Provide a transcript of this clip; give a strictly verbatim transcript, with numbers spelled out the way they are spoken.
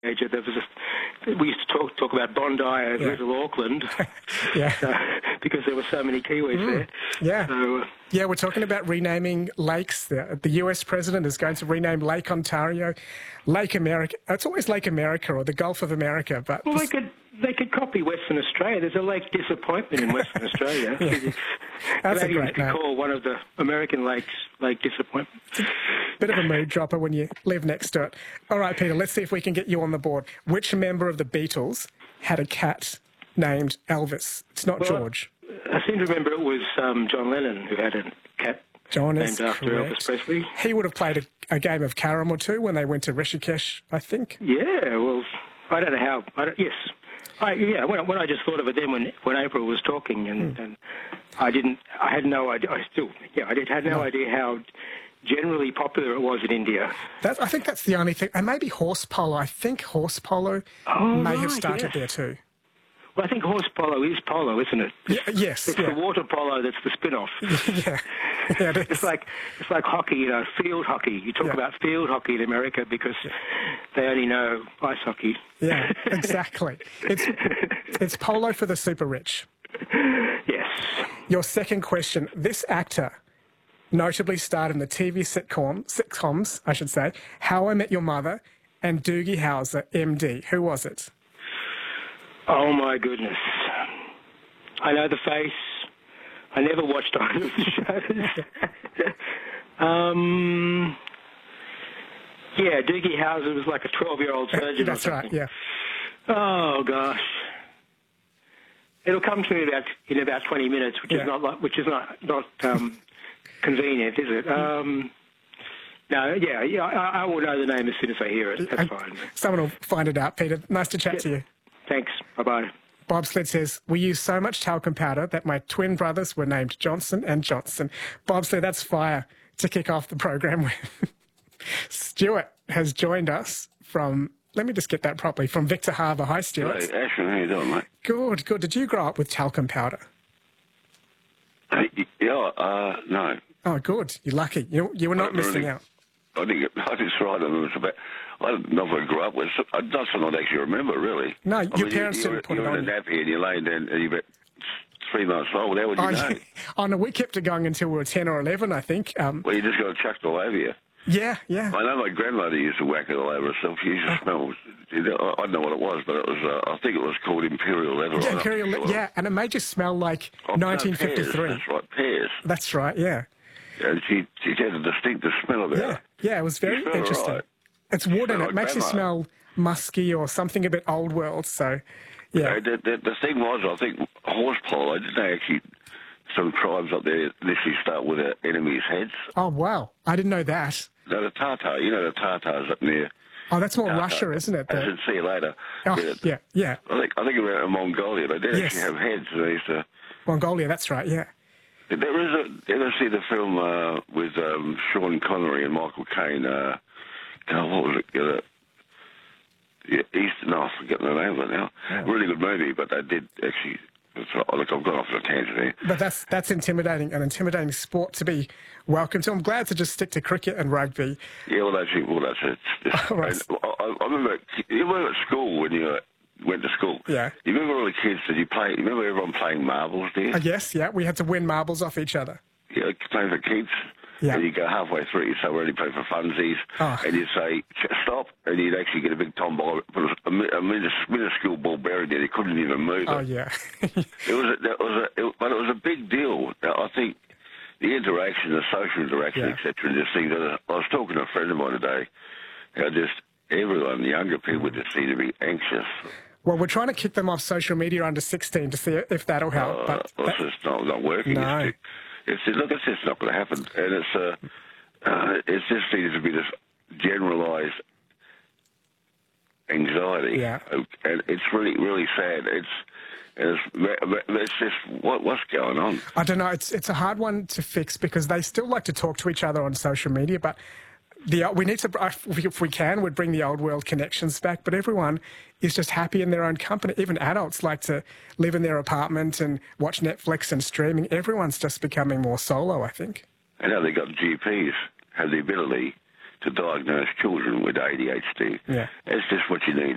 There was a, we used to talk talk about Bondi and Yeah. Little Auckland, Yeah. so, because there were so many Kiwis Mm. there. Yeah. So, uh, Yeah, we're talking about renaming lakes. The, the U S president is going to rename Lake Ontario, Lake America. It's always Lake America or the Gulf of America, but well, they could they could copy Western Australia. There's a Lake Disappointment in Western Australia. Yeah. That's a Maybe we great could name. call one of the American lakes Lake Disappointment. Bit of a mood dropper when you live next to it. All right, Peter, let's see if we can get you on the board. Which member of the Beatles had a cat named Elvis? It's not Well, George. I seem to remember it was um, John Lennon who had a cat John named is after correct. Elvis Presley. He would have played a, a game of carom or two when they went to Rishikesh, I think. Yeah, well, I don't know how. I don't, yes, I, yeah. When, when I just thought of it then, when when April was talking, and, Hmm. and I didn't, I had no idea. I still, yeah, I did had no, No. idea how generally popular it was in India. That's, I think that's the only thing. And maybe horse polo. I think horse polo Oh, may have right, started yes. there too. Well, I think horse polo is polo, isn't it? Yeah, yes. It's Yeah. the water polo that's the spin-off. yeah. Yeah, it is. It's like it's like hockey, you know, field hockey. You talk Yeah. about field hockey in America because they only know ice hockey. Yeah, exactly. It's it's polo for the super rich. Yes. Your second question. This actor notably starred in the T V sitcom, sitcoms, I should say, How I Met Your Mother and Doogie Howser, M D. Who was it? Oh, my goodness. I know the face. I never watched either of the shows. um, yeah, Doogie Howser was like a twelve-year-old surgeon That's or right, something. yeah. Oh, gosh. It'll come to me about in about twenty minutes, which Yeah. is not like, which is not not um, convenient, is it? Um, no, yeah, yeah. I, I will know the name as soon as I hear it. That's And fine. someone will find it out, Peter. Nice to chat to you. Thanks. Bye bye. Bobsled says, we use so much talcum powder that my twin brothers were named Johnson and Johnson. Bobsled, that's fire to kick off the program with. Stuart has joined us from, let me just get that properly, from Victor Harbour. Hi, Stuart. Hey, Ashton, how you doing, mate? Good, good. Did you grow up with talcum powder? Hey, y- yeah, uh, no. Oh, good. You're lucky. You, you were not I missing really- out. I think it, I think it's right. I mean, it was about, I don't know if I grew up with it. That's something I actually remember, really. No, I your mean, parents you, didn't you put were, it you were on in a nappy and you're laying down and you're about three months old. How would you Oh, know? yeah. Oh, no, we kept it going until we were ten or eleven, I think. Um, Well, you just got it chucked all over you. yeah, yeah. I know my grandmother used to whack it all over herself. She used to smell, you know, I don't know what it was, but it was, uh, I think it was called Imperial Leather. I Yeah, don't Imperial, know what it yeah, and it made you smell like was. Oh, no, nineteen fifty-three. Pears, that's right, pears. That's right, yeah. And she, she had a distinctive smell about Yeah, it. yeah, it was very You smell interesting. right. It's wood and Smell it like makes you grandma. smell musky or something a bit old world, so, yeah. Uh, the, the, the thing was, I think horse polo, didn't they actually, some tribes up there initially start with their enemies' heads? Oh, wow. I didn't know that. No, the Tatar, you know the Tatars up near. Oh, that's more Tatar. Russia, isn't it? I The- said, see you later. oh, Yeah, yeah, yeah. I think I think around Mongolia, they did Yes. actually have heads. And they used to. Mongolia, that's right, yeah. There is a. You ever see the film uh, with um, Sean Connery and Michael Caine? Uh, God, what was it? Uh, yeah, East. No, I'm forgetting the name of it now. Really good movie, but they did actually. It's, look, I've gone off on a tangent here. But that's that's intimidating, an intimidating sport to be welcome to. I'm glad to just stick to cricket and rugby. Yeah, well, that's it. Well, that's it. It's- All right. and I, I remember. You remember at school when you uh, went to school? Yeah. You remember all the kids? Did you play? You remember everyone playing marbles there? Uh, yes, yeah, we had to win marbles off each other. Yeah, playing for keeps. Yeah. And you go halfway through it, you say, we're only playing for funsies. Oh. And you'd say, "Ch- stop. And you'd actually get a big tomball, put a, a, mi- a minis- minuscule ball buried there. You couldn't even move Oh, it. yeah. It was a, that was a, it, but it was a big deal. I think the interaction, the social interaction, Yeah. et cetera, and just things. I was talking to a friend of mine today, how just everyone, the younger people, just seem to be anxious. Well, we're trying to kick them off social media under sixteen to see if that'll help. Uh, but well, it's just not, not working. No. It's, it's, look, it's just not going to happen. And it's, uh, uh, it just seems to be this generalised anxiety. Yeah. And it's really, really sad. It's, it's, it's just, what, what's going on? I don't know. It's it's a hard one to fix because they still like to talk to each other on social media, but the we need to, if we can, we'd bring the old world connections back. But everyone is just happy in their own company. Even adults like to live in their apartment and watch Netflix and streaming. Everyone's just becoming more solo, I think. And now they've got G Ps have the ability to diagnose children with A D H D. Yeah. It's just what you need.